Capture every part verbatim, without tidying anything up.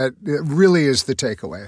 It really is the takeaway.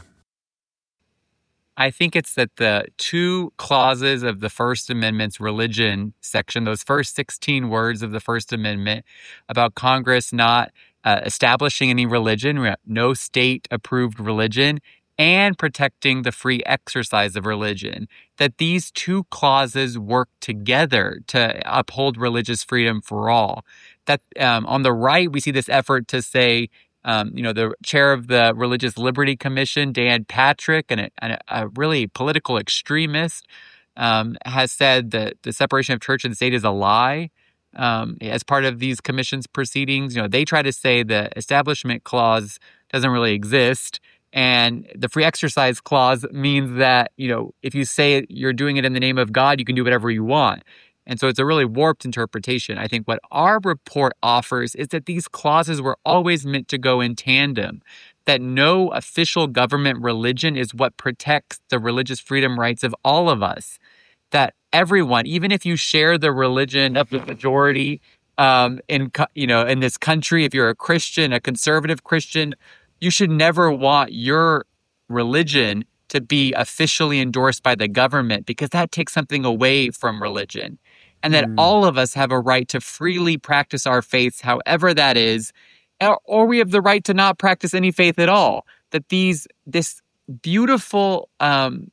I think it's that the two clauses of the First Amendment's religion section, those first sixteen words of the First Amendment about Congress not uh, establishing any religion, no state-approved religion, and protecting the free exercise of religion, that these two clauses work together to uphold religious freedom for all. That um, on the right, we see this effort to say, Um, you know, the chair of the Religious Liberty Commission, Dan Patrick, and a, and a really political extremist, um, has said that the separation of church and state is a lie um, as part of these commission's proceedings. You know, they try to say the Establishment Clause doesn't really exist, and the Free Exercise Clause means that, you know, if you say you're doing it in the name of God, you can do whatever you want. And so it's a really warped interpretation. I think what our report offers is that these clauses were always meant to go in tandem, that no official government religion is what protects the religious freedom rights of all of us, that everyone, even if you share the religion of the majority um, in, you know, in this country, if you're a Christian, a conservative Christian, you should never want your religion to be officially endorsed by the government, because that takes something away from religion. And that mm. all of us have a right to freely practice our faiths, however that is, or, or we have the right to not practice any faith at all. That these this beautiful, um,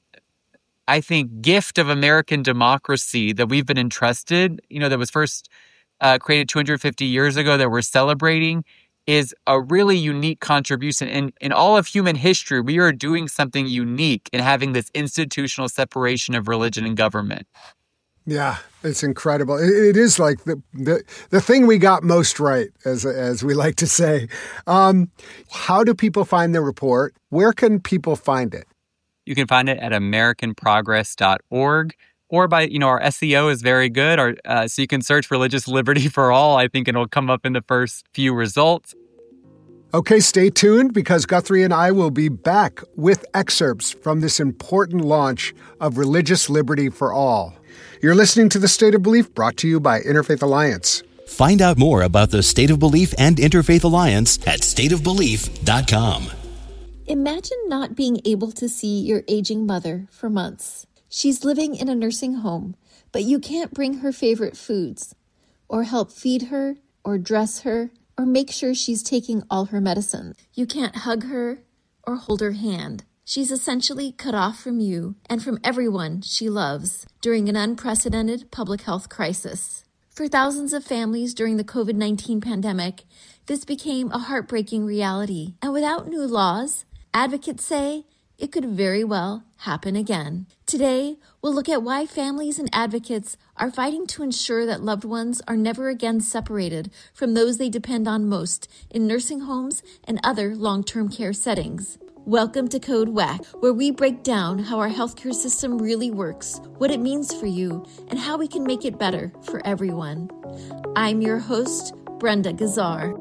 I think, gift of American democracy that we've been entrusted, you know, that was first uh, created two hundred fifty years ago, that we're celebrating, is a really unique contribution. In, in all of human history, we are doing something unique in having this institutional separation of religion and government. Yeah, it's incredible. It, it is like the, the the thing we got most right, as as we like to say. Um, how do people find the report? Where can people find it? You can find it at american progress dot org. Or by, you know, our S E O is very good. Our, uh, so you can search Religious Liberty for All. I think it'll come up in the first few results. Okay, stay tuned, because Guthrie and I will be back with excerpts from this important launch of Religious Liberty for All. You're listening to The State of Belief, brought to you by Interfaith Alliance. Find out more about the State of Belief and Interfaith Alliance at state of belief dot com. Imagine not being able to see your aging mother for months. She's living in a nursing home, but you can't bring her favorite foods, or help feed her, or dress her, or make sure she's taking all her medicine. You can't hug her or hold her hand. She's essentially cut off from you and from everyone she loves during an unprecedented public health crisis. For thousands of families during the covid nineteen pandemic, this became a heartbreaking reality. And without new laws, advocates say it could very well happen again. Today, we'll look at why families and advocates are fighting to ensure that loved ones are never again separated from those they depend on most in nursing homes and other long-term care settings. Welcome to Code W A C, where we break down how our healthcare system really works, what it means for you, and how we can make it better for everyone. I'm your host, Brenda Gazzar.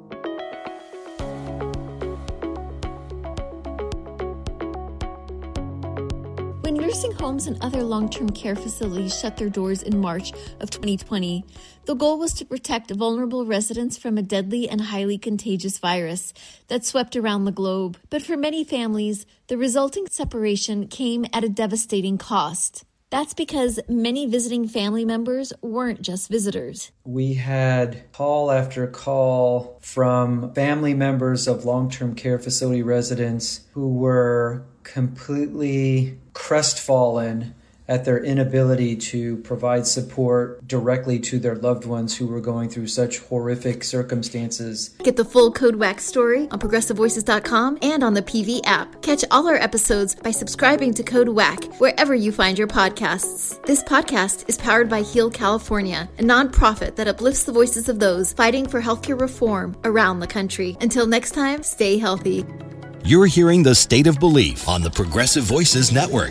When nursing homes and other long-term care facilities shut their doors in March of twenty twenty, the goal was to protect vulnerable residents from a deadly and highly contagious virus that swept around the globe. But for many families, the resulting separation came at a devastating cost. That's because many visiting family members weren't just visitors. We had call after call from family members of long-term care facility residents who were completely crestfallen at their inability to provide support directly to their loved ones who were going through such horrific circumstances. Get the full Code W A C story on progressive voices dot com and on the P V app. Catch all our episodes by subscribing to Code W A C wherever you find your podcasts. This podcast is powered by Heal California, a nonprofit that uplifts the voices of those fighting for healthcare reform around the country. Until next time, stay healthy. You're hearing The State of Belief on the Progressive Voices Network.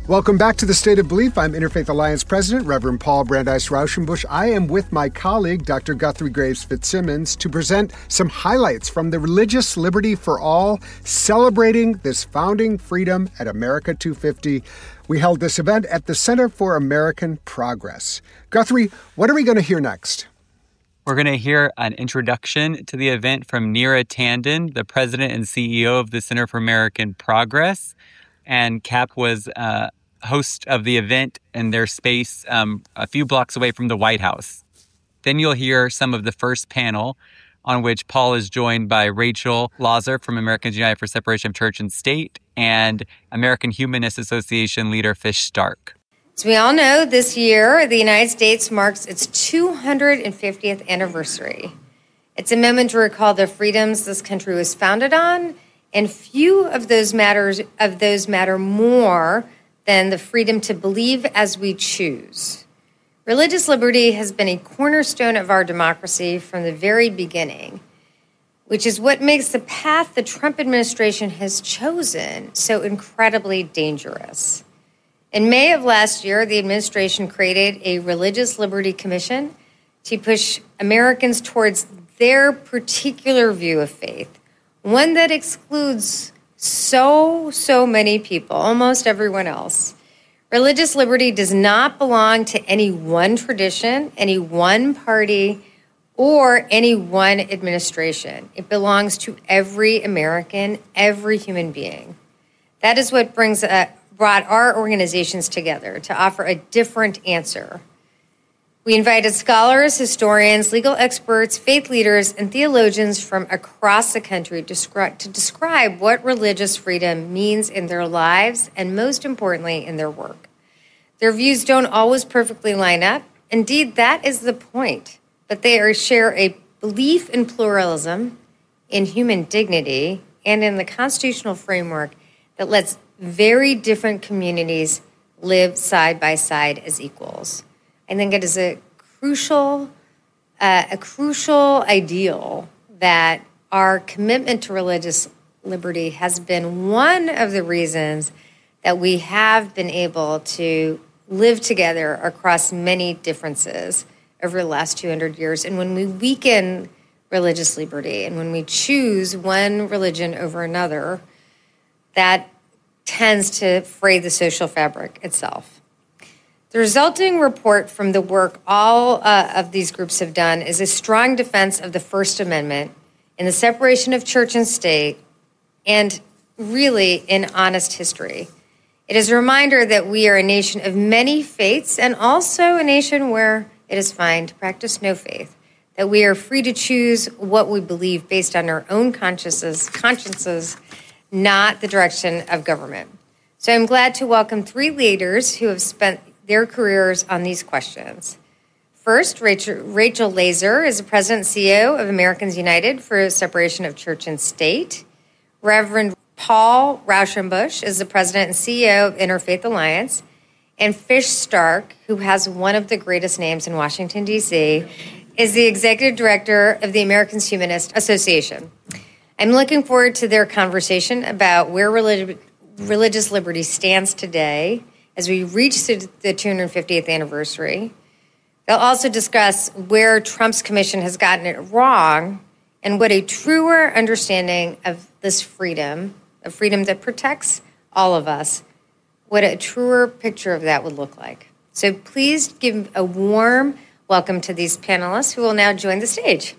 Welcome back to the State of Belief. I'm Interfaith Alliance President, Reverend Paul Brandeis Rauschenbusch. I am with my colleague, Doctor Guthrie Graves Fitzsimmons, to present some highlights from the Religious Liberty for All, celebrating this founding freedom at America two fifty. We held this event at the Center for American Progress. Guthrie, what are we going to hear next? We're going to hear an introduction to the event from Neera Tanden, the president and C E O of the Center for American Progress. And Cap was uh, host of the event in their space um, a few blocks away from the White House. Then you'll hear some of the first panel, on which Paul is joined by Rachel Lazar from Americans United for Separation of Church and State and American Humanist Association leader Fish Stark. As we all know, this year, the United States marks its two hundred fiftieth anniversary. It's a moment to recall the freedoms this country was founded on, and few of those matters of those matter more than the freedom to believe as we choose. Religious liberty has been a cornerstone of our democracy from the very beginning, which is what makes the path the Trump administration has chosen so incredibly dangerous. In May of last year, the administration created a Religious Liberty Commission to push Americans towards their particular view of faith, one that excludes so, so many people, almost everyone else. Religious liberty does not belong to any one tradition, any one party, or any one administration. It belongs to every American, every human being. That is what brings uh, brought our organizations together, to offer a different answer. We invited scholars, historians, legal experts, faith leaders, and theologians from across the country to descri- to describe what religious freedom means in their lives and, most importantly, in their work. Their views don't always perfectly line up. Indeed, that is the point. But they are, share a belief in pluralism, in human dignity, and in the constitutional framework that lets very different communities live side by side as equals. I think it is a crucial, uh, a crucial ideal that our commitment to religious liberty has been one of the reasons that we have been able to live together across many differences over the last two hundred years. And when we weaken religious liberty and when we choose one religion over another, that tends to fray the social fabric itself. The resulting report from the work all uh, of these groups have done is a strong defense of the First Amendment and the separation of church and state, and really in honest history. It is a reminder that we are a nation of many faiths and also a nation where it is fine to practice no faith, that we are free to choose what we believe based on our own consciences, consciences, not the direction of government. So I'm glad to welcome three leaders who have spent their careers on these questions. First, Rachel, Rachel Lazar is the president and C E O of Americans United for Separation of Church and State. Reverend Paul Rauschenbusch is the president and C E O of Interfaith Alliance. And Fish Stark, who has one of the greatest names in Washington, D C, is the executive director of the Americans Humanist Association. I'm looking forward to their conversation about where relig- religious liberty stands today as we reach the two hundred fiftieth anniversary. They'll also discuss where Trump's commission has gotten it wrong and what a truer understanding of this freedom, a freedom that protects all of us, what a truer picture of that would look like. So please give a warm welcome to these panelists who will now join the stage.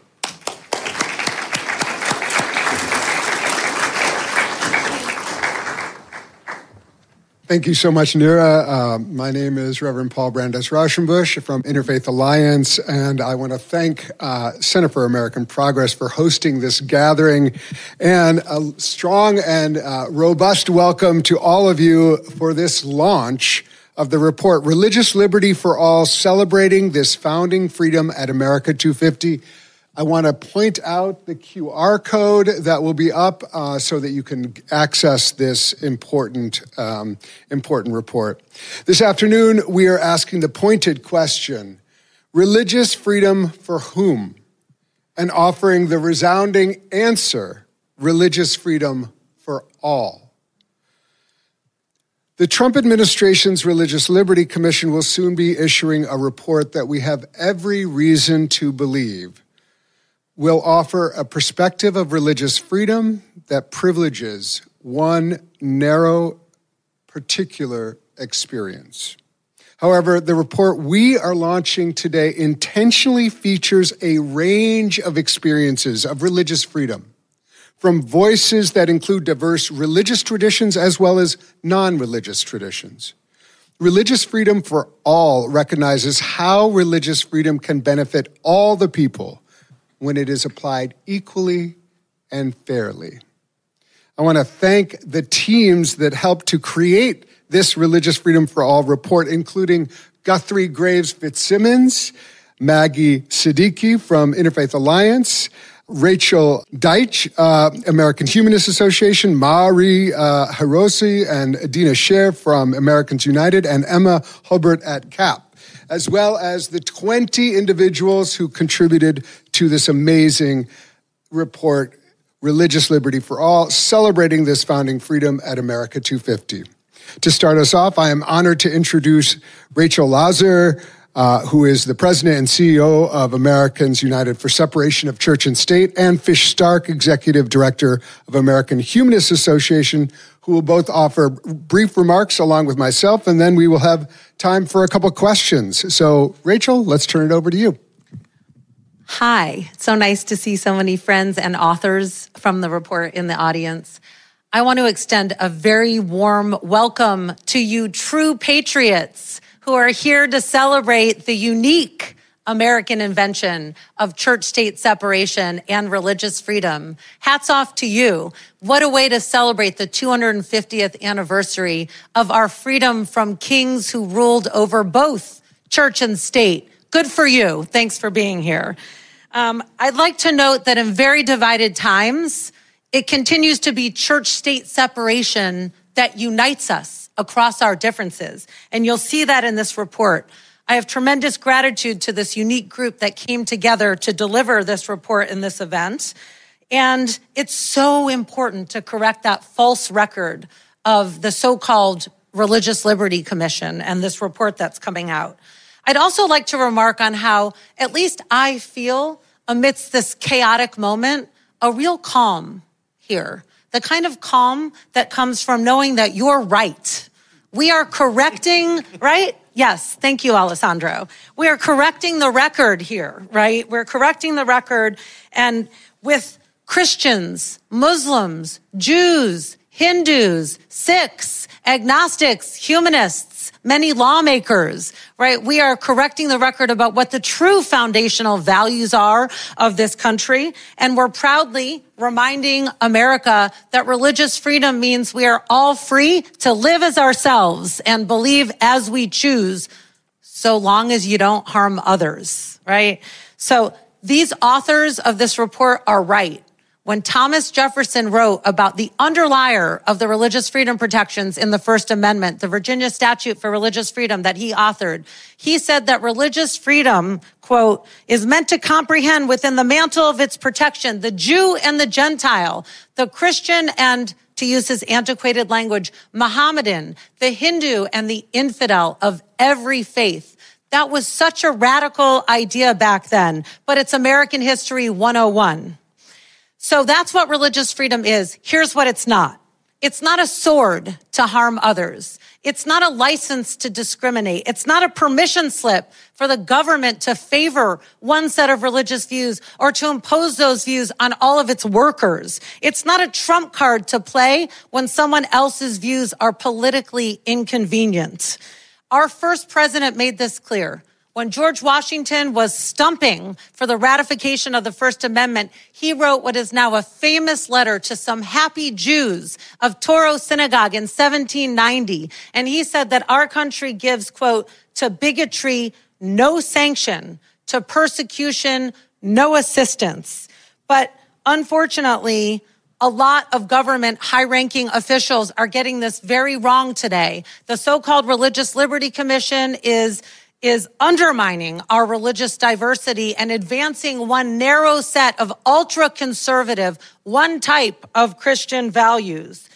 Thank you so much, Neera. Uh, my name is Reverend Paul Brandeis Rauschenbusch from Interfaith Alliance, and I want to thank uh, Center for American Progress for hosting this gathering, and a strong and uh, robust welcome to all of you for this launch of the report, Religious Liberty for All, Celebrating This Founding Freedom at America two fifty. I want to point out the Q R code that will be up uh, so that you can access this important, um, important report. This afternoon, we are asking the pointed question, religious freedom for whom? And offering the resounding answer, religious freedom for all. The Trump administration's Religious Liberty Commission will soon be issuing a report that we have every reason to believe will offer a perspective of religious freedom that privileges one narrow, particular experience. However, the report we are launching today intentionally features a range of experiences of religious freedom, from voices that include diverse religious traditions as well as non-religious traditions. Religious Freedom for All recognizes how religious freedom can benefit all the people when it is applied equally and fairly. I want to thank the teams that helped to create this Religious Freedom for All report, including Guthrie Graves Fitzsimmons, Maggie Siddiqui from Interfaith Alliance, Rachel Deitch, uh, American Humanist Association, Mari uh, Hiroshi and Adina Sher from Americans United, and Emma Hulbert at C A P, as well as the twenty individuals who contributed to this amazing report, Religious Liberty for All, celebrating this founding freedom at America two fifty. To start us off, I am honored to introduce Rachel Lazar, Uh, who is the president and C E O of Americans United for Separation of Church and State, and Fish Stark, executive director of American Humanist Association, who will both offer brief remarks along with myself, and then we will have time for a couple questions. So, Rachel, let's turn it over to you. Hi. So nice to see so many friends and authors from the report in the audience. I want to extend a very warm welcome to you true patriots who are here to celebrate the unique American invention of church-state separation and religious freedom. Hats off to you. What a way to celebrate the two hundred fiftieth anniversary of our freedom from kings who ruled over both church and state. Good for you. Thanks for being here. Um, I'd like to note that in very divided times, it continues to be church-state separation that unites us across our differences. And you'll see that in this report. I have tremendous gratitude to this unique group that came together to deliver this report in this event. And it's so important to correct that false record of the so-called Religious Liberty Commission and this report that's coming out. I'd also like to remark on how, at least I feel, amidst this chaotic moment, a real calm here. The kind of calm that comes from knowing that you're right. We are correcting, right? Yes, thank you, Alessandro. We are correcting the record here, right? We're correcting the record, and with Christians, Muslims, Jews, Hindus, Sikhs, agnostics, humanists, many lawmakers, right? We are correcting the record about what the true foundational values are of this country. And we're proudly reminding America that religious freedom means we are all free to live as ourselves and believe as we choose, so long as you don't harm others, right? So these authors of this report are right. When Thomas Jefferson wrote about the underlier of the religious freedom protections in the First Amendment, the Virginia Statute for Religious Freedom that he authored, he said that religious freedom, quote, is meant to comprehend within the mantle of its protection the Jew and the Gentile, the Christian and, to use his antiquated language, Mohammedan, the Hindu and the infidel of every faith. That was such a radical idea back then, but it's American History one oh one. So that's what religious freedom is. Here's what it's not. It's not a sword to harm others. It's not a license to discriminate. It's not a permission slip for the government to favor one set of religious views or to impose those views on all of its workers. It's not a trump card to play when someone else's views are politically inconvenient. Our first president made this clear. When George Washington was stumping for the ratification of the First Amendment, he wrote what is now a famous letter to some happy Jews of Toro Synagogue in seventeen ninety. And he said that our country gives, quote, to bigotry, no sanction, to persecution, no assistance. But unfortunately, a lot of government high-ranking officials are getting this very wrong today. The so-called Religious Liberty Commission is is undermining our religious diversity and advancing one narrow set of ultra-conservative, one type of Christian values.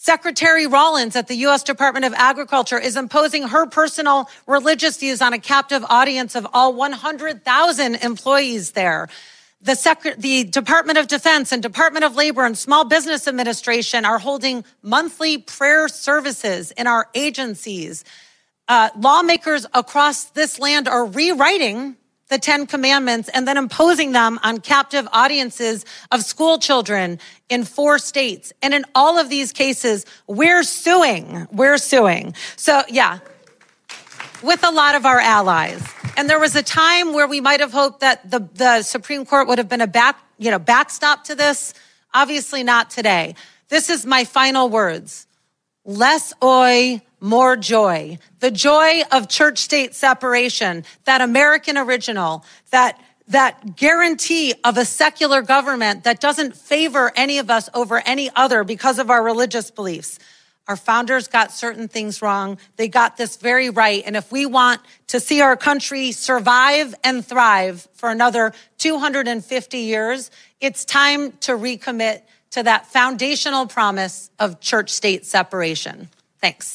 Secretary Rollins at the U S Department of Agriculture is imposing her personal religious views on a captive audience of all one hundred thousand employees there. The, Sec- the Department of Defense and Department of Labor and Small Business Administration are holding monthly prayer services in our agencies. Uh, lawmakers across this land are rewriting the Ten Commandments and then imposing them on captive audiences of school children in four states. And in all of these cases, we're suing. We're suing. So, yeah, with a lot of our allies. And there was a time where we might have hoped that the, the Supreme Court would have been a back, you know, backstop to this. Obviously not today. This is my final words. Less oi, more joy. The joy of church-state separation, that American original, that that guarantee of a secular government that doesn't favor any of us over any other because of our religious beliefs. Our founders got certain things wrong. They got this very right. And if we want to see our country survive and thrive for another two hundred fifty years, it's time to recommit to that foundational promise of church-state separation. Thanks.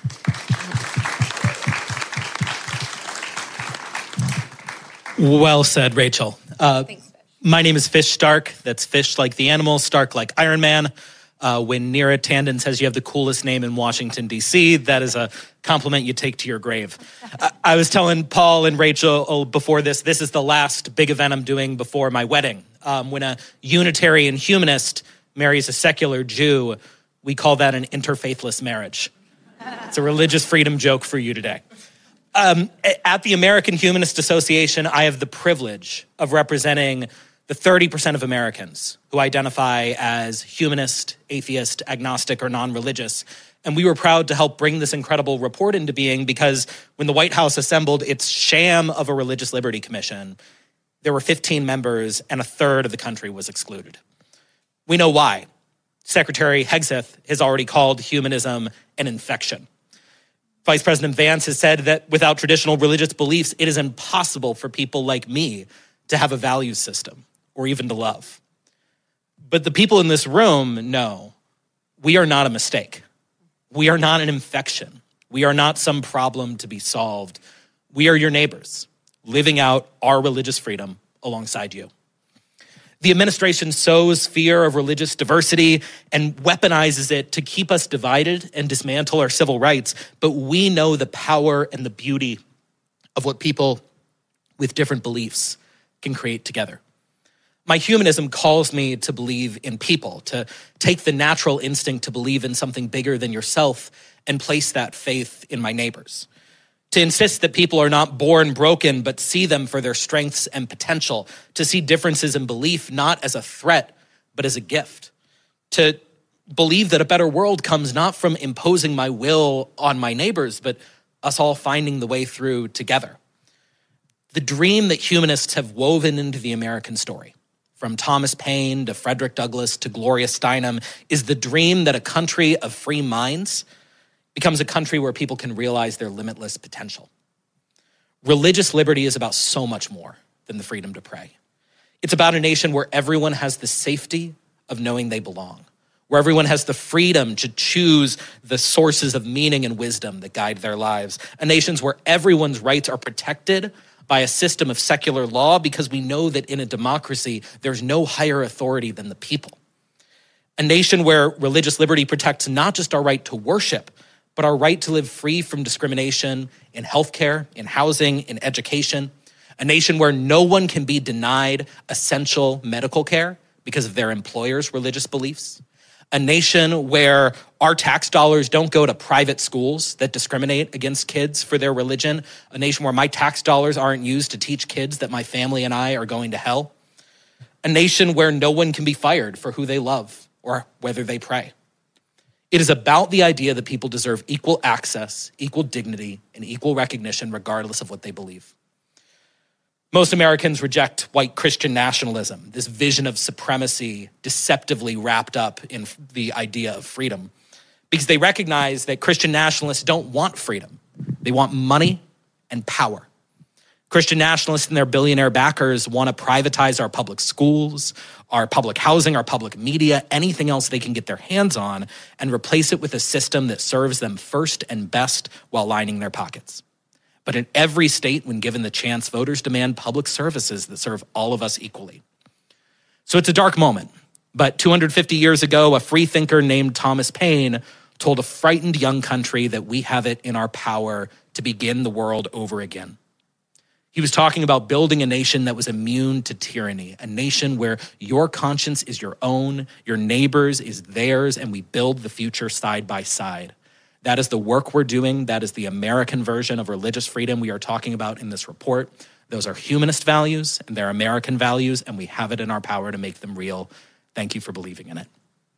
Well said, Rachel. Uh, Thanks, Fish. My name is Fish Stark. That's Fish like the animal, Stark like Iron Man. Uh, when Neera Tanden says you have the coolest name in Washington, D C, that is a compliment you take to your grave. I, I was telling Paul and Rachel before this, this is the last big event I'm doing before my wedding. Um, when a Unitarian humanist marries a secular Jew, we call that an interfaithless marriage. It's a religious freedom joke for you today. Um, at the American Humanist Association, I have the privilege of representing the thirty percent of Americans who identify as humanist, atheist, agnostic, or non-religious. And we were proud to help bring this incredible report into being because when the White House assembled its sham of a religious liberty commission, there were fifteen members and a third of the country was excluded. We know why. Secretary Hegseth has already called humanism an infection. Vice President Vance has said that without traditional religious beliefs, it is impossible for people like me to have a value system or even to love. But the people in this room know we are not a mistake. We are not an infection. We are not some problem to be solved. We are your neighbors, living out our religious freedom alongside you. The administration sows fear of religious diversity and weaponizes it to keep us divided and dismantle our civil rights. But we know the power and the beauty of what people with different beliefs can create together. My humanism calls me to believe in people, to take the natural instinct to believe in something bigger than yourself and place that faith in my neighbors. To insist that people are not born broken, but see them for their strengths and potential. To see differences in belief not as a threat, but as a gift. To believe that a better world comes not from imposing my will on my neighbors, but us all finding the way through together. The dream that humanists have woven into the American story, from Thomas Paine to Frederick Douglass to Gloria Steinem, is the dream that a country of free minds becomes a country where people can realize their limitless potential. Religious liberty is about so much more than the freedom to pray. It's about a nation where everyone has the safety of knowing they belong, where everyone has the freedom to choose the sources of meaning and wisdom that guide their lives, a nation where everyone's rights are protected by a system of secular law because we know that in a democracy, there's no higher authority than the people. A nation where religious liberty protects not just our right to worship, but our right to live free from discrimination in healthcare, in housing, in education. A nation where no one can be denied essential medical care because of their employer's religious beliefs. A nation where our tax dollars don't go to private schools that discriminate against kids for their religion. A nation where my tax dollars aren't used to teach kids that my family and I are going to hell. A nation where no one can be fired for who they love or whether they pray. It is about the idea that people deserve equal access, equal dignity, and equal recognition regardless of what they believe. Most Americans reject white Christian nationalism, this vision of supremacy deceptively wrapped up in the idea of freedom, because they recognize that Christian nationalists don't want freedom. They want money and power. Christian nationalists and their billionaire backers want to privatize our public schools, our public housing, our public media, anything else they can get their hands on, and replace it with a system that serves them first and best while lining their pockets. But in every state, when given the chance, voters demand public services that serve all of us equally. So it's a dark moment. But two hundred fifty years ago, a free thinker named Thomas Paine told a frightened young country that we have it in our power to begin the world over again. He was talking about building a nation that was immune to tyranny, a nation where your conscience is your own, your neighbor's is theirs, and we build the future side by side. That is the work we're doing. That is the American version of religious freedom we are talking about in this report. Those are humanist values, and they're American values, and we have it in our power to make them real. Thank you for believing in it.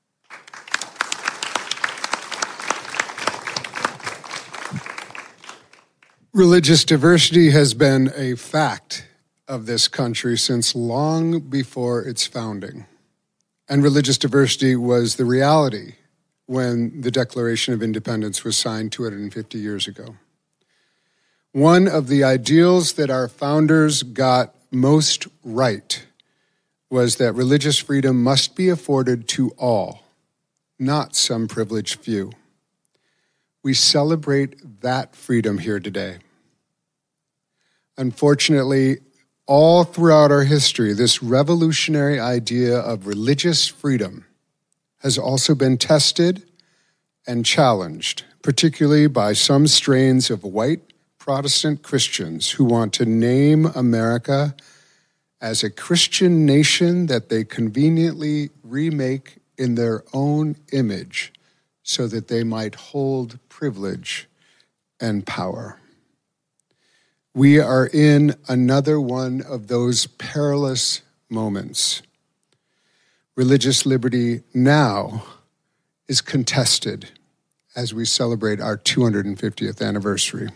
Religious diversity has been a fact of this country since long before its founding. And religious diversity was the reality when the Declaration of Independence was signed two hundred fifty years ago. One of the ideals that our founders got most right was that religious freedom must be afforded to all, not some privileged few. We celebrate that freedom here today. Unfortunately, all throughout our history, this revolutionary idea of religious freedom has also been tested and challenged, particularly by some strains of white Protestant Christians who want to name America as a Christian nation that they conveniently remake in their own image so that they might hold privilege and power. We are in another one of those perilous moments. Religious liberty now is contested as we celebrate our two hundred fiftieth anniversary.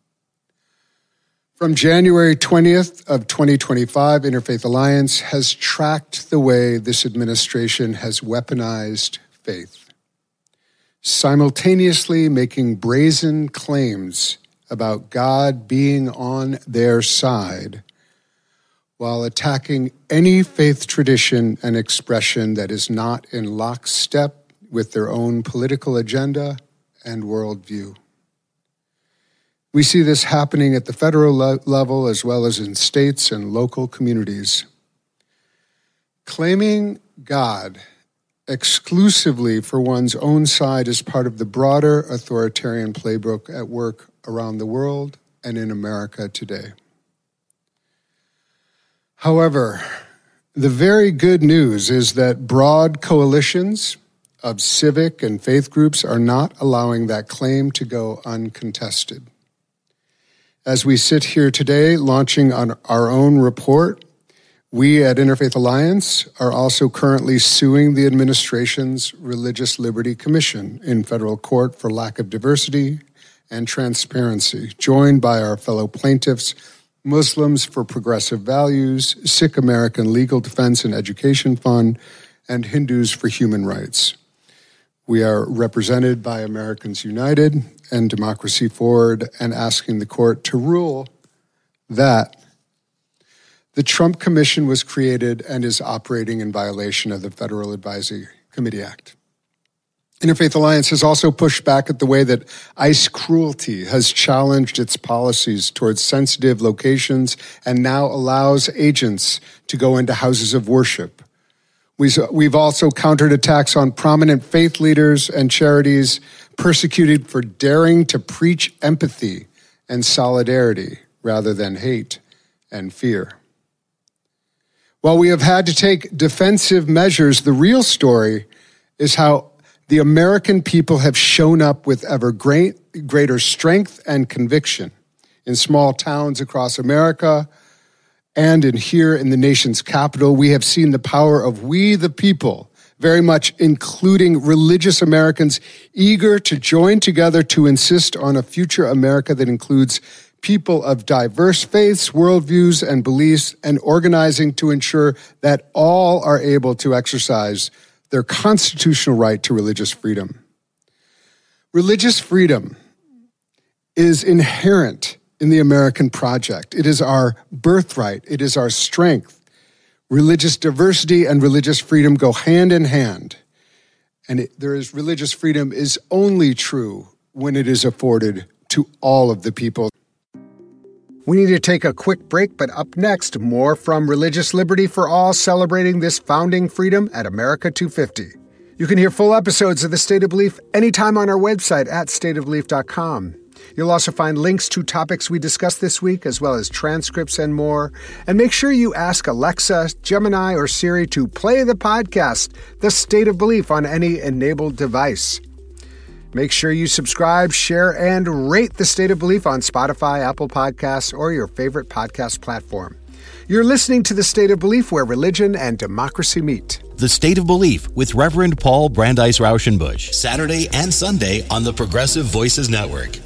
From January twentieth of twenty twenty-five, Interfaith Alliance has tracked the way this administration has weaponized faith, simultaneously making brazen claims about God being on their side, while attacking any faith tradition and expression that is not in lockstep with their own political agenda and worldview. We see this happening at the federal le- level as well as in states and local communities. Claiming God exclusively for one's own side is part of the broader authoritarian playbook at work around the world and in America today. However, the very good news is that broad coalitions of civic and faith groups are not allowing that claim to go uncontested. As we sit here today launching on our own report, we at Interfaith Alliance are also currently suing the administration's Religious Liberty Commission in federal court for lack of diversity and transparency, joined by our fellow plaintiffs, Muslims for Progressive Values, Sikh American Legal Defense and Education Fund, and Hindus for Human Rights. We are represented by Americans United and Democracy Forward and asking the court to rule that the Trump Commission was created and is operating in violation of the Federal Advisory Committee Act. Interfaith Alliance has also pushed back at the way that ICE cruelty has challenged its policies towards sensitive locations and now allows agents to go into houses of worship. We've also countered attacks on prominent faith leaders and charities persecuted for daring to preach empathy and solidarity rather than hate and fear. While we have had to take defensive measures, the real story is how the American people have shown up with ever great, greater strength and conviction in small towns across America and in here in the nation's capital. We have seen the power of we the people, very much including religious Americans eager to join together to insist on a future America that includes people of diverse faiths, worldviews, and beliefs, and organizing to ensure that all are able to exercise their constitutional right to religious freedom. Religious freedom is inherent in the American project. It is our birthright. It is our strength. Religious diversity and religious freedom go hand in hand. And it, there is religious freedom is only true when it is afforded to all of the people. We need to take a quick break, but up next, more from Religious Liberty for All, celebrating this founding freedom at America two fifty. You can hear full episodes of The State of Belief anytime on our website at state of belief dot com. You'll also find links to topics we discussed this week, as well as transcripts and more. And make sure you ask Alexa, Gemini, or Siri to play the podcast, The State of Belief, on any enabled device. Make sure you subscribe, share, and rate The State of Belief on Spotify, Apple Podcasts, or your favorite podcast platform. You're listening to The State of Belief, where religion and democracy meet. The State of Belief with Reverend Paul Brandeis Rauschenbusch, Saturday and Sunday on the Progressive Voices Network.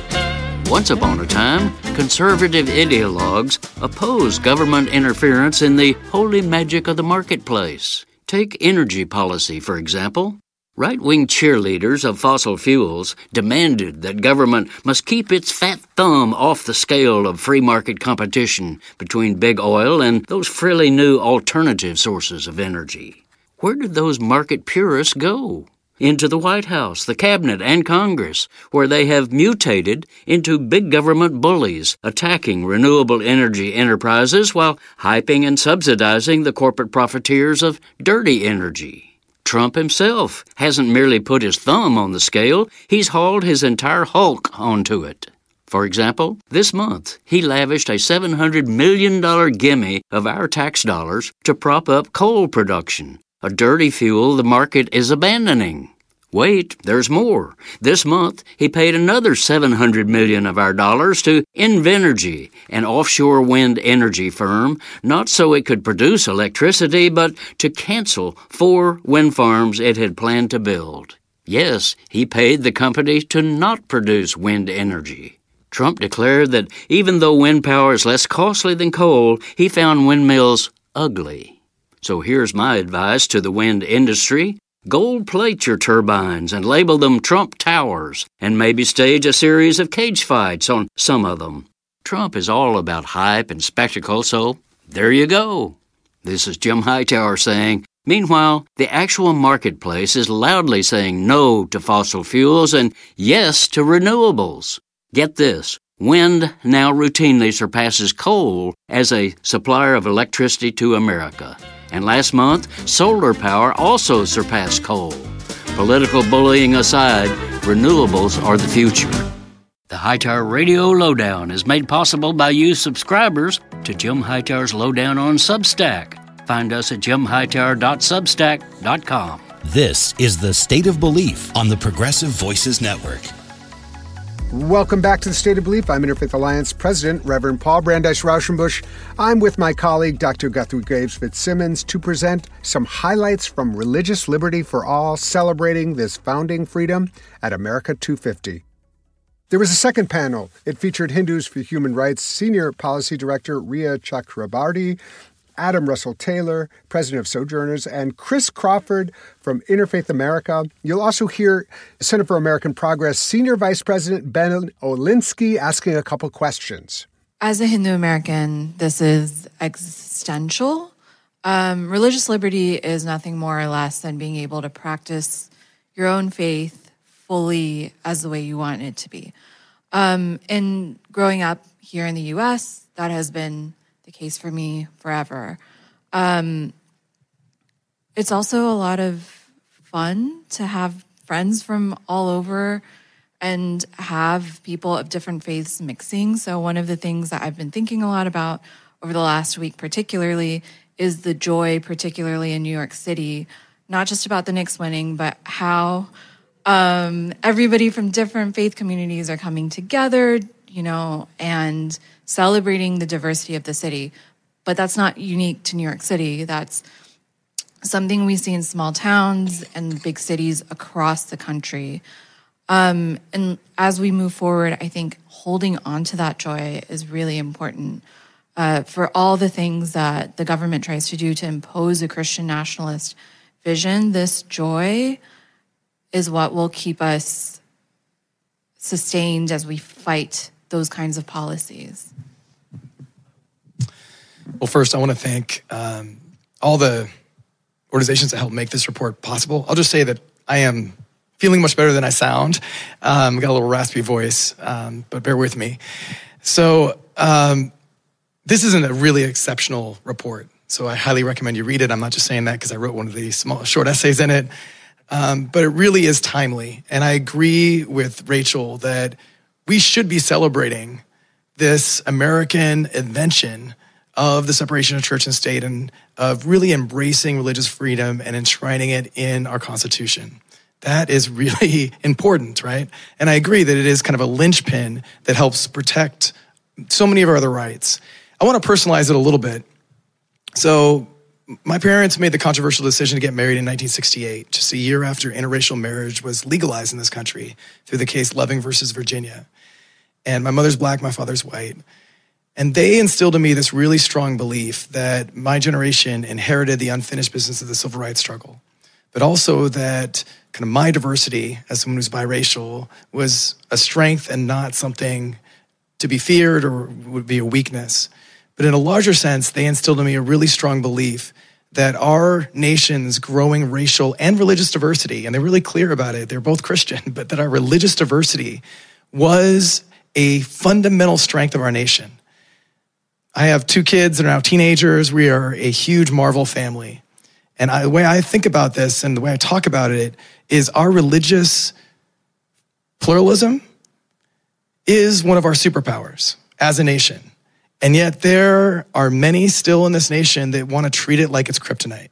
Once upon a time, conservative ideologues opposed government interference in the holy magic of the marketplace. Take energy policy, for example. Right-wing cheerleaders of fossil fuels demanded that government must keep its fat thumb off the scale of free market competition between big oil and those frilly new alternative sources of energy. Where did those market purists go? Into the White House, the Cabinet, and Congress, where they have mutated into big government bullies, attacking renewable energy enterprises while hyping and subsidizing the corporate profiteers of dirty energy. Trump himself hasn't merely put his thumb on the scale, he's hauled his entire hulk onto it. For example, this month, he lavished a seven hundred million dollars gimme of our tax dollars to prop up coal production, a dirty fuel the market is abandoning. Wait, there's more. This month, he paid another seven hundred million dollars of our dollars to Invenergy, an offshore wind energy firm, not so it could produce electricity, but to cancel four wind farms it had planned to build. Yes, he paid the company to not produce wind energy. Trump declared that even though wind power is less costly than coal, he found windmills ugly. So here's my advice to the wind industry. Gold plate your turbines and label them Trump Towers, and maybe stage a series of cage fights on some of them. Trump is all about hype and spectacle, so there you go. This is Jim Hightower saying, meanwhile, the actual marketplace is loudly saying no to fossil fuels and yes to renewables. Get this. Wind now routinely surpasses coal as a supplier of electricity to America. And last month, solar power also surpassed coal. Political bullying aside, renewables are the future. The Hightower Radio Lowdown is made possible by you subscribers to Jim Hightower's Lowdown on Substack. Find us at jim hightower dot substack dot com. This is The State of Belief on the Progressive Voices Network. Welcome back to The State of Belief. I'm Interfaith Alliance President, Reverend Paul Brandeis Rauschenbusch. I'm with my colleague, Doctor Guthrie Graves Fitzsimmons, to present some highlights from Religious Liberty for All, celebrating this founding freedom at America two fifty. There was a second panel. It featured Hindus for Human Rights Senior Policy Director Ria Chakrabarty, Adam Russell Taylor, President of Sojourners, and Chris Crawford from Interfaith America. You'll also hear Center for American Progress Senior Vice President Ben Olinsky asking a couple questions. As a Hindu American, this is existential. Um, religious liberty is nothing more or less than being able to practice your own faith fully as the way you want it to be. Um, and growing up here in the U S, that has been the case for me forever. Um, it's also a lot of fun to have friends from all over and have people of different faiths mixing. So one of the things that I've been thinking a lot about over the last week particularly is the joy, particularly in New York City, not just about the Knicks winning, but how um, everybody from different faith communities are coming together, you know, and celebrating the diversity of the city. But that's not unique to New York City. That's something we see in small towns and big cities across the country. Um, and as we move forward, I think holding on to that joy is really important. Uh, for all the things that the government tries to do to impose a Christian nationalist vision, this joy is what will keep us sustained as we fight those kinds of policies? Well, first, I want to thank um, all the organizations that helped make this report possible. I'll just say that I am feeling much better than I sound. Um, got a little raspy voice, um, but bear with me. So um, this isn't a really exceptional report, so I highly recommend you read it. I'm not just saying that because I wrote one of these small, short essays in it, um, but it really is timely. And I agree with Rachel that we should be celebrating this American invention of the separation of church and state and of really embracing religious freedom and enshrining it in our Constitution. That is really important, right? And I agree that it is kind of a linchpin that helps protect so many of our other rights. I want to personalize it a little bit. So my parents made the controversial decision to get married in nineteen sixty-eight, just a year after interracial marriage was legalized in this country through the case Loving versus Virginia. And my mother's black, my father's white. And they instilled in me this really strong belief that my generation inherited the unfinished business of the civil rights struggle, but also that kind of my diversity as someone who's biracial was a strength and not something to be feared or would be a weakness. But in a larger sense, they instilled in me a really strong belief that our nation's growing racial and religious diversity, and they're really clear about it, they're both Christian, but that our religious diversity was a fundamental strength of our nation. I have two kids that are now teenagers. We are a huge Marvel family. And I, the way I think about this and the way I talk about it is our religious pluralism is one of our superpowers as a nation. And yet there are many still in this nation that want to treat it like it's kryptonite.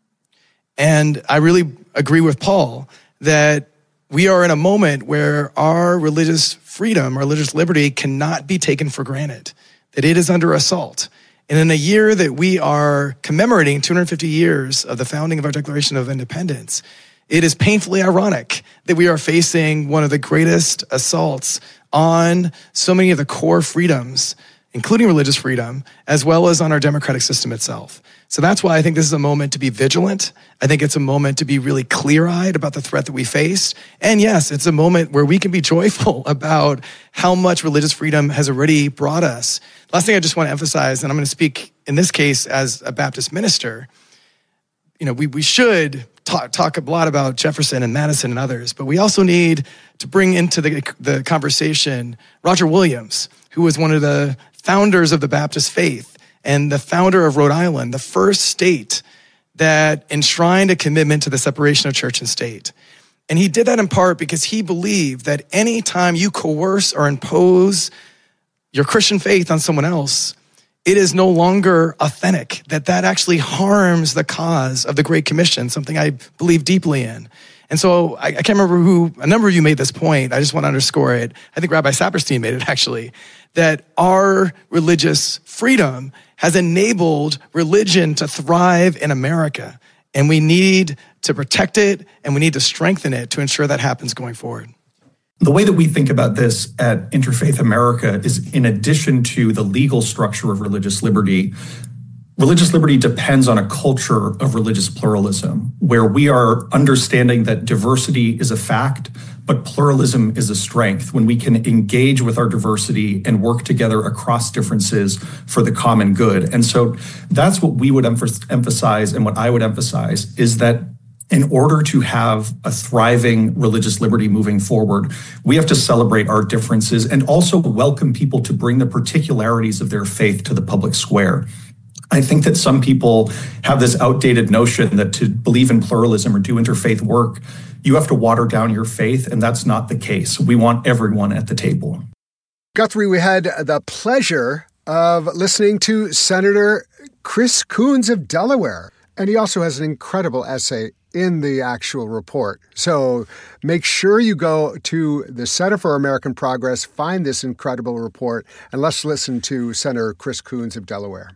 And I really agree with Paul that we are in a moment where our religious freedom, our religious liberty cannot be taken for granted, that it is under assault. And in a year that we are commemorating two hundred fifty years of the founding of our Declaration of Independence, it is painfully ironic that we are facing one of the greatest assaults on so many of the core freedoms, including religious freedom, as well as on our democratic system itself. So that's why I think this is a moment to be vigilant. I think it's a moment to be really clear-eyed about the threat that we face. And yes, it's a moment where we can be joyful about how much religious freedom has already brought us. Last thing I just want to emphasize, and I'm going to speak in this case as a Baptist minister, you know, we, we should talk, talk a lot about Jefferson and Madison and others, but we also need to bring into the, the conversation Roger Williams, who was one of the founders of the Baptist faith and the founder of Rhode Island, the first state that enshrined a commitment to the separation of church and state. And he did that in part because he believed that any time you coerce or impose your Christian faith on someone else, it is no longer authentic, that that actually harms the cause of the Great Commission, something I believe deeply in. And so I, I can't remember who, a number of you made this point. I just want to underscore it. I think Rabbi Saperstein made it actually, that our religious freedom has enabled religion to thrive in America. And we need to protect it and we need to strengthen it to ensure that happens going forward. The way that we think about this at Interfaith America is, in addition to the legal structure of religious liberty, religious liberty depends on a culture of religious pluralism, where we are understanding that diversity is a fact, but pluralism is a strength, when we can engage with our diversity and work together across differences for the common good. And so that's what we would emphasize, and what I would emphasize is that in order to have a thriving religious liberty moving forward, we have to celebrate our differences and also welcome people to bring the particularities of their faith to the public square. I think that some people have this outdated notion that to believe in pluralism or do interfaith work, you have to water down your faith, and that's not the case. We want everyone at the table. Guthrie, we had the pleasure of listening to Senator Chris Coons of Delaware, and he also has an incredible essay in the actual report. So make sure you go to the Center for American Progress, find this incredible report, and let's listen to Senator Chris Coons of Delaware.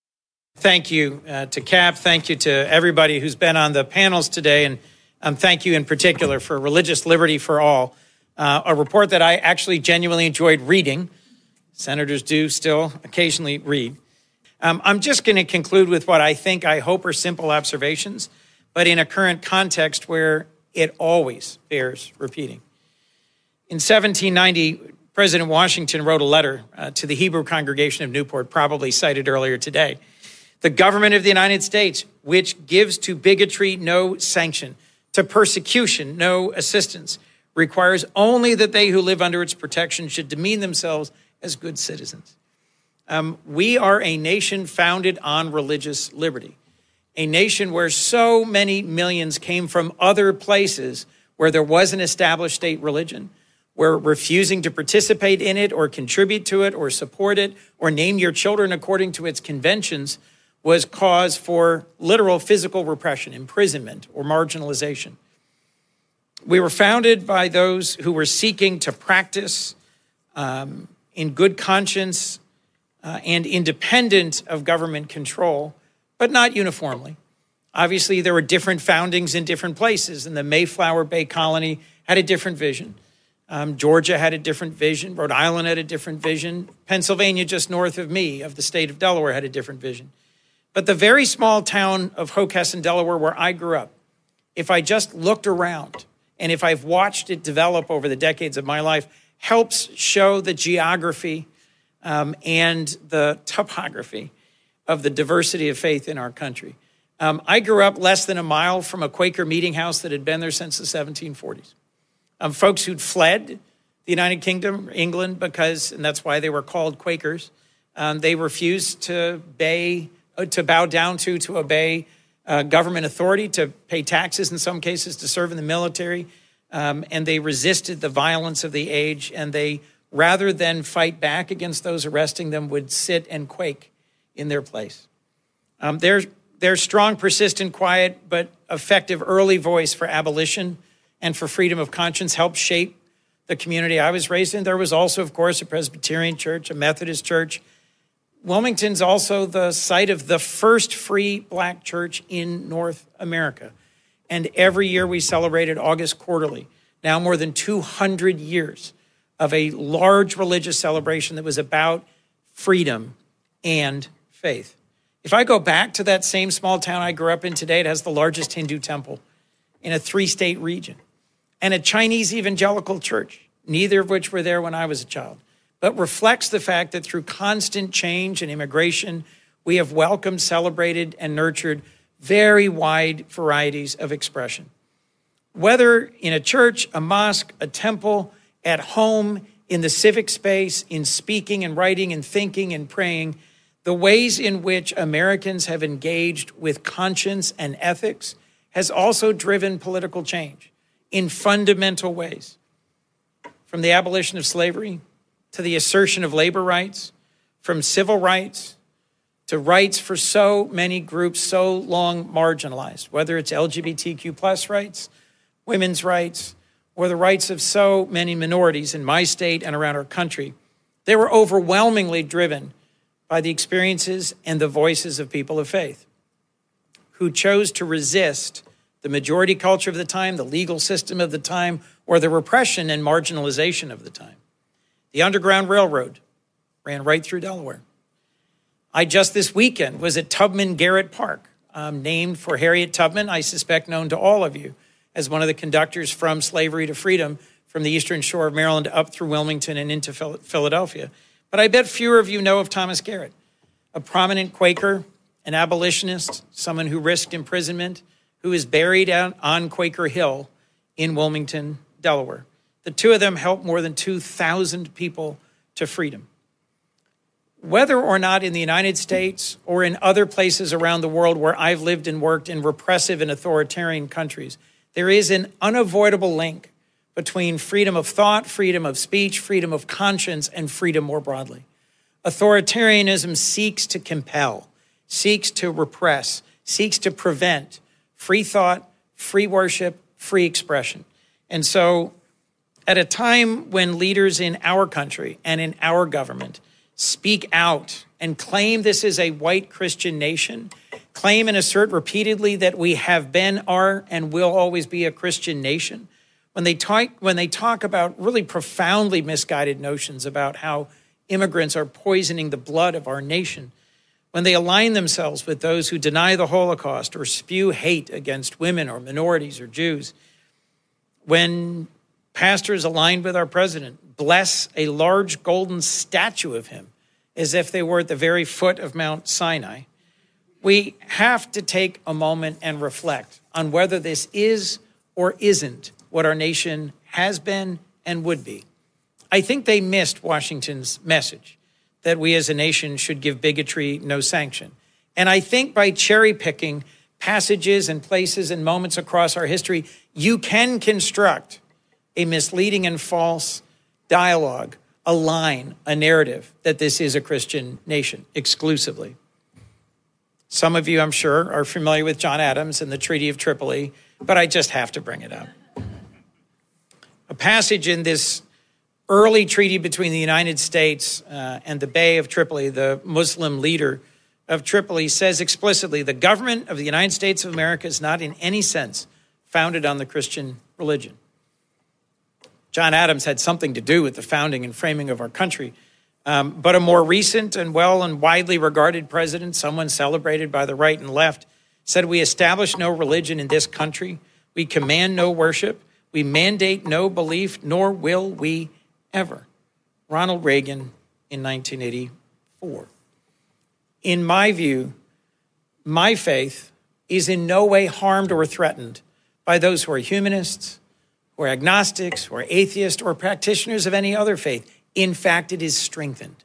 Thank you uh, to Cap. Thank you to everybody who's been on the panels today. And um, thank you in particular for Religious Liberty for All, uh, a report that I actually genuinely enjoyed reading. Senators do still occasionally read. Um, I'm just going to conclude with what I think, I hope, are simple observations, but in a current context where it always bears repeating. In seventeen ninety, President Washington wrote a letter uh, to the Hebrew congregation of Newport, probably cited earlier today. The government of the United States, which gives to bigotry no sanction, to persecution no assistance, requires only that they who live under its protection should demean themselves as good citizens. Um, we are a nation founded on religious liberty, a nation where so many millions came from other places where there was an established state religion, where refusing to participate in it or contribute to it or support it or name your children according to its conventions was cause for literal physical repression, imprisonment, or marginalization. We were founded by those who were seeking to practice um, in good conscience uh, and independent of government control, but not uniformly. Obviously, there were different foundings in different places, and the Mayflower Bay Colony had a different vision. Um, Georgia had a different vision. Rhode Island had a different vision. Pennsylvania, just north of me, of the state of Delaware, had a different vision. But the very small town of Hockessin, Delaware, where I grew up, if I just looked around and if I've watched it develop over the decades of my life, helps show the geography um, and the topography of the diversity of faith in our country. Um, I grew up less than a mile from a Quaker meeting house that had been there since the seventeen forties. Um, folks who'd fled the United Kingdom, England, because, and that's why they were called Quakers, um, they refused to obey, to bow down to, to obey uh, government authority, to pay taxes in some cases, to serve in the military, um, and they resisted the violence of the age, and they, rather than fight back against those arresting them, would sit and quake in their place. Um, their, their strong, persistent, quiet, but effective early voice for abolition and for freedom of conscience helped shape the community I was raised in. There was also, of course, a Presbyterian church, a Methodist church. Wilmington's also the site of the first free black church in North America. And every year we celebrated August Quarterly, now more than two hundred years of a large religious celebration that was about freedom and faith. If I go back to that same small town I grew up in today, it has the largest Hindu temple in a three-state region, and a Chinese evangelical church, neither of which were there when I was a child, but reflects the fact that through constant change and immigration, we have welcomed, celebrated, and nurtured very wide varieties of expression. Whether in a church, a mosque, a temple, at home, in the civic space, in speaking and writing and thinking and praying, the ways in which Americans have engaged with conscience and ethics has also driven political change in fundamental ways. From the abolition of slavery to the assertion of labor rights, from civil rights to rights for so many groups so long marginalized, whether it's L G B T Q plus rights, women's rights, or the rights of so many minorities in my state and around our country, they were overwhelmingly driven by the experiences and the voices of people of faith who chose to resist the majority culture of the time, the legal system of the time, or the repression and marginalization of the time. The Underground Railroad ran right through Delaware. I just this weekend was at Tubman Garrett Park, um, named for Harriet Tubman, I suspect known to all of you as one of the conductors from slavery to freedom from the eastern shore of Maryland up through Wilmington and into Philadelphia. But I bet fewer of you know of Thomas Garrett, a prominent Quaker, an abolitionist, someone who risked imprisonment, who is buried out on Quaker Hill in Wilmington, Delaware. The two of them helped more than two thousand people to freedom. Whether or not in the United States or in other places around the world where I've lived and worked in repressive and authoritarian countries, there is an unavoidable link between freedom of thought, freedom of speech, freedom of conscience, and freedom more broadly. Authoritarianism seeks to compel, seeks to repress, seeks to prevent free thought, free worship, free expression. And so at a time when leaders in our country and in our government speak out and claim this is a white Christian nation, claim and assert repeatedly that we have been, are, and will always be a Christian nation, when they talk, when they talk about really profoundly misguided notions about how immigrants are poisoning the blood of our nation, when they align themselves with those who deny the Holocaust or spew hate against women or minorities or Jews, when pastors aligned with our president bless a large golden statue of him as if they were at the very foot of Mount Sinai, we have to take a moment and reflect on whether this is or isn't what our nation has been and would be. I think they missed Washington's message that we as a nation should give bigotry no sanction. And I think by cherry picking passages and places and moments across our history, you can construct a misleading and false dialogue, a line, a narrative that this is a Christian nation exclusively. Some of you, I'm sure, are familiar with John Adams and the Treaty of Tripoli, but I just have to bring it up. A passage in this early treaty between the United States uh, and the Bey of Tripoli, the Muslim leader of Tripoli, says explicitly, the government of the United States of America is not in any sense founded on the Christian religion. John Adams had something to do with the founding and framing of our country. Um, but a more recent and well and widely regarded president, someone celebrated by the right and left, said, we establish no religion in this country. We command no worship. We mandate no belief, nor will we ever. Ronald Reagan in nineteen eighty-four. In my view, my faith is in no way harmed or threatened by those who are humanists, who are agnostics, who are atheists, or practitioners of any other faith. In fact, it is strengthened.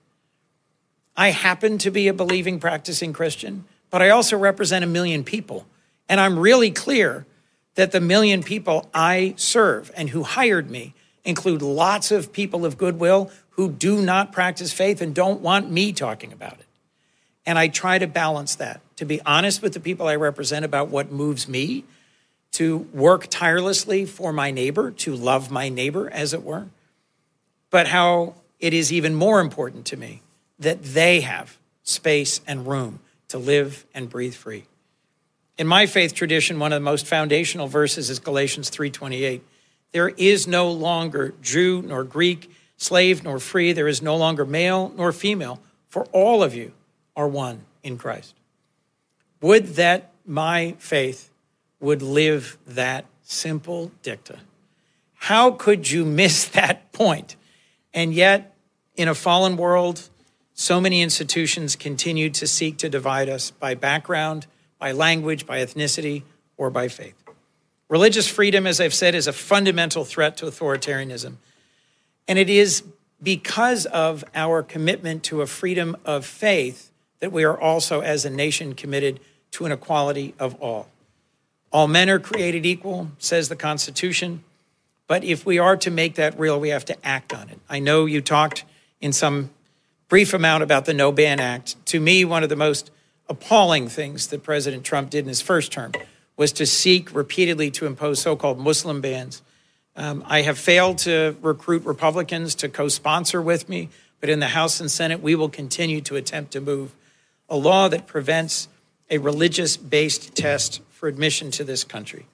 I happen to be a believing, practicing Christian, but I also represent a million people. And I'm really clear that the million people I serve and who hired me include lots of people of goodwill who do not practice faith and don't want me talking about it. And I try to balance that, to be honest with the people I represent about what moves me, to work tirelessly for my neighbor, to love my neighbor, as it were, but how it is even more important to me that they have space and room to live and breathe free. In my faith tradition, one of the most foundational verses is Galatians three twenty-eight. There is no longer Jew nor Greek, slave nor free. There is no longer male nor female, for all of you are one in Christ. Would that my faith would live that simple dicta. How could you miss that point? And yet, in a fallen world, so many institutions continue to seek to divide us by background, by language, by ethnicity, or by faith. Religious freedom, as I've said, is a fundamental threat to authoritarianism. And it is because of our commitment to a freedom of faith that we are also, as a nation, committed to an equality of all. All men are created equal, says the Constitution. But if we are to make that real, we have to act on it. I know you talked in some brief amount about the No Ban Act. To me, one of the most appalling things that President Trump did in his first term was to seek repeatedly to impose so-called Muslim bans. Um, I have failed to recruit Republicans to co-sponsor with me, but in the House and Senate, we will continue to attempt to move a law that prevents a religious-based test for admission to this country.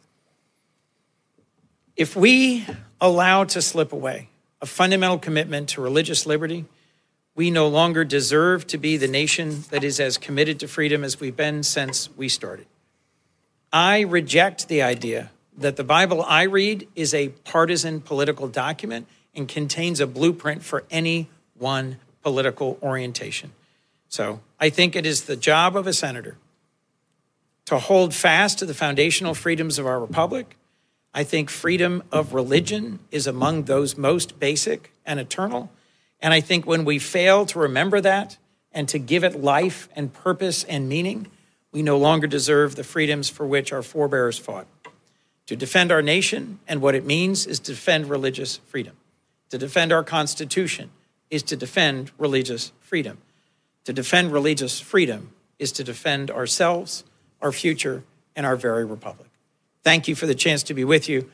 If we allow to slip away a fundamental commitment to religious liberty, we no longer deserve to be the nation that is as committed to freedom as we've been since we started. I reject the idea that the Bible I read is a partisan political document and contains a blueprint for any one political orientation. So I think it is the job of a senator to hold fast to the foundational freedoms of our republic. I think freedom of religion is among those most basic and eternal. And I think when we fail to remember that and to give it life and purpose and meaning, we no longer deserve the freedoms for which our forebears fought. To defend our nation and what it means is to defend religious freedom. To defend our Constitution is to defend religious freedom. To defend religious freedom is to defend ourselves, our future, and our very republic. Thank you for the chance to be with you.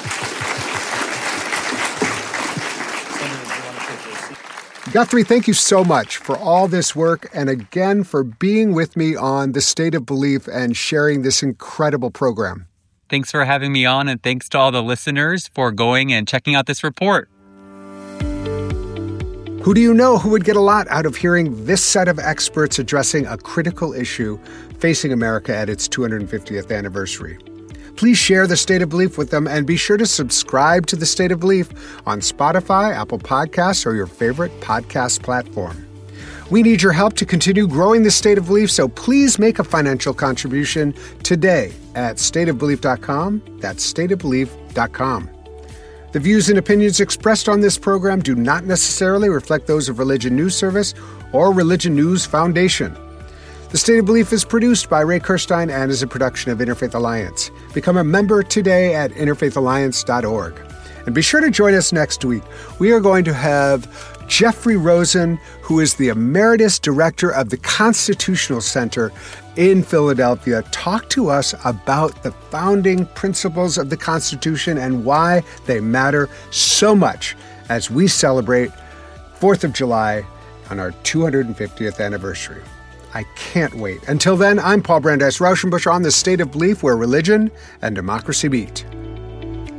Guthrie, thank you so much for all this work and again for being with me on The State of Belief and sharing this incredible program. Thanks for having me on, and thanks to all the listeners for going and checking out this report. Who do you know who would get a lot out of hearing this set of experts addressing a critical issue facing America at its two hundred fiftieth anniversary? Please share The State of Belief with them and be sure to subscribe to The State of Belief on Spotify, Apple Podcasts, or your favorite podcast platform. We need your help to continue growing The State of Belief, so please make a financial contribution today at state of belief dot com. That's state of belief dot com. The views and opinions expressed on this program do not necessarily reflect those of Religion News Service or Religion News Foundation. The State of Belief is produced by Ray Kirstein and is a production of Interfaith Alliance. Become a member today at interfaith alliance dot org. And be sure to join us next week. We are going to have Jeffrey Rosen, who is the Emeritus Director of the Constitutional Center in Philadelphia, talk to us about the founding principles of the Constitution and why they matter so much as we celebrate fourth of July on our two hundred fiftieth anniversary. I can't wait. Until then, I'm Paul Brandeis Rauschenbusch on The State of Belief, where religion and democracy meet.